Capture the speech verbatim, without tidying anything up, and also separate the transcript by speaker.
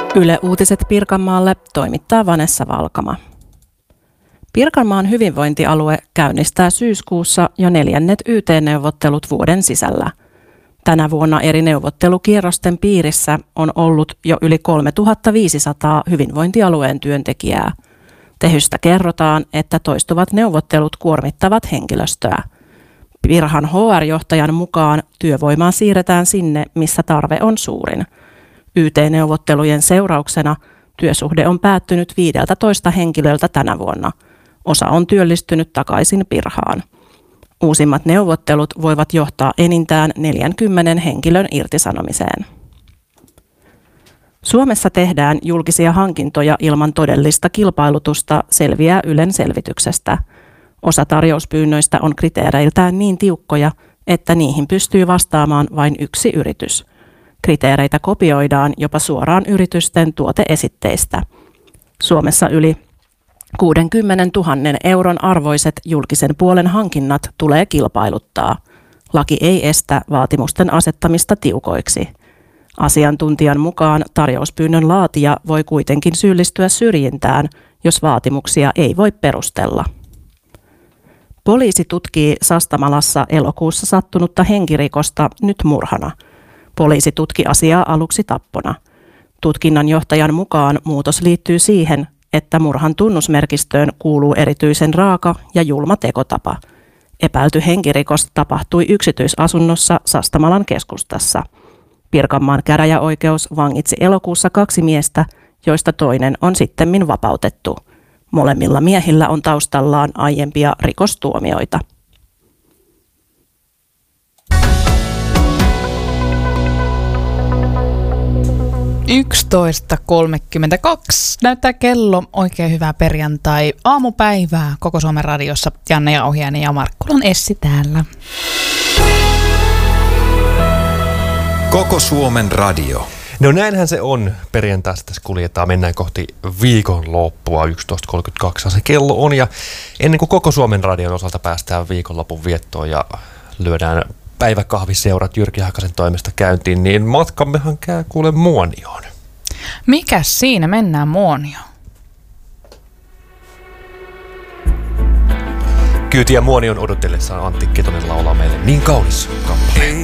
Speaker 1: Yle Uutiset Pirkanmaalle toimittaa Vanessa Valkama. Pirkanmaan hyvinvointialue käynnistää syyskuussa jo neljännet Y T-neuvottelut vuoden sisällä. Tänä vuonna eri neuvottelukierrosten piirissä on ollut jo yli kolmetuhattaviisisataa hyvinvointialueen työntekijää. Tehystä kerrotaan, että toistuvat neuvottelut kuormittavat henkilöstöä. Pirhan H R-johtajan mukaan työvoimaa siirretään sinne, missä tarve on suurin. Y T-neuvottelujen seurauksena työsuhde on päättynyt viideltätoista henkilöltä tänä vuonna. Osa on työllistynyt takaisin Pirhaan. Uusimmat neuvottelut voivat johtaa enintään neljänkymmenen henkilön irtisanomiseen. Suomessa tehdään julkisia hankintoja ilman todellista kilpailutusta, selviää Ylen selvityksestä. Osa tarjouspyynnöistä on kriteereiltään niin tiukkoja, että niihin pystyy vastaamaan vain yksi yritys. Kriteereitä kopioidaan jopa suoraan yritysten tuoteesitteistä. Suomessa yli kuudenkymmenentuhannen euron arvoiset julkisen puolen hankinnat tulee kilpailuttaa. Laki ei estä vaatimusten asettamista tiukoiksi. Asiantuntijan mukaan tarjouspyynnön laatija voi kuitenkin syyllistyä syrjintään, jos vaatimuksia ei voi perustella. Poliisi tutkii Sastamalassa elokuussa sattunutta henkirikosta nyt murhana. Poliisi tutki asiaa aluksi tappona. Tutkinnan johtajan mukaan muutos liittyy siihen, että murhan tunnusmerkistöön kuuluu erityisen raaka ja julma tekotapa. Epäilty henkirikos tapahtui yksityisasunnossa Sastamalan keskustassa. Pirkanmaan käräjäoikeus vangitsi elokuussa kaksi miestä, joista toinen on sittemmin vapautettu. Molemmilla miehillä on taustallaan aiempia rikostuomioita.
Speaker 2: yksitoista kolmekymmentäkaksi näyttää kello. Oikein hyvää perjantai aamupäivää Koko Suomen radiossa. Janne Jauhiainen ja Markkulan Essi täällä.
Speaker 3: Koko Suomen radio.
Speaker 4: No näinhän se on. Perjantaista tässä kuljetaan. Mennään kohti viikonloppua. yksitoista kolmekymmentäkaksi se kello on. Ja ennen kuin Koko Suomen radion osalta päästään viikonlopun viettoon ja lyödään päiväkahviseurat Jyrki Hakasen toimesta käyntiin, niin matkammehan käy kuule Muonioon.
Speaker 2: Mikäs siinä, mennään Muonioon?
Speaker 4: Kyytiä Muonion odotellessaan Antti Ketonen laulaa meille Niin kaunis kappale.